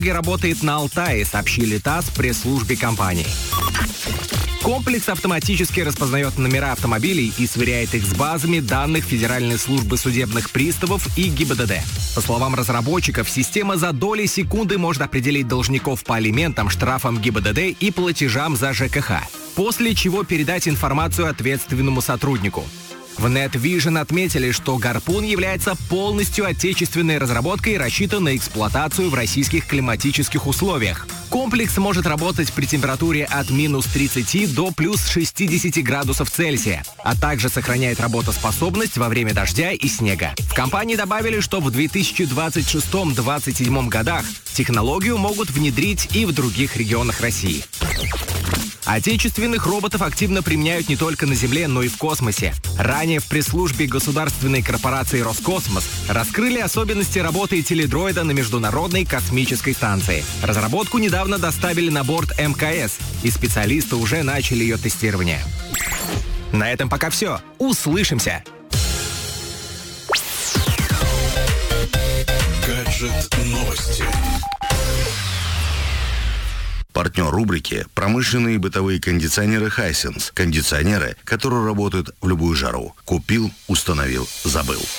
работает на Алтае, сообщили ТАСС в пресс-службе компании. Комплекс автоматически распознает номера автомобилей и сверяет их с базами данных Федеральной службы судебных приставов и ГИБДД. По словам разработчиков, система за доли секунды может определить должников по алиментам, штрафам ГИБДД и платежам за ЖКХ, после чего передать информацию ответственному сотруднику. В NetVision отметили, что «Гарпун» является полностью отечественной разработкой и рассчитан на эксплуатацию в российских климатических условиях. Комплекс может работать при температуре от минус 30 до плюс 60 градусов Цельсия, а также сохраняет работоспособность во время дождя и снега. В компании добавили, что в 2026-2027 годах технологию могут внедрить и в других регионах России. Отечественных роботов активно применяют не только на Земле, но и в космосе. Ранее в пресс-службе государственной корпорации «Роскосмос» раскрыли особенности работы теледроида на Международной космической станции. Разработку недавно доставили на борт МКС, и специалисты уже начали ее тестирование. На этом пока все. Услышимся! Гаджет-новости. Партнер рубрики – промышленные и бытовые кондиционеры Hisense. Кондиционеры, которые работают в любую жару. Купил, установил, забыл.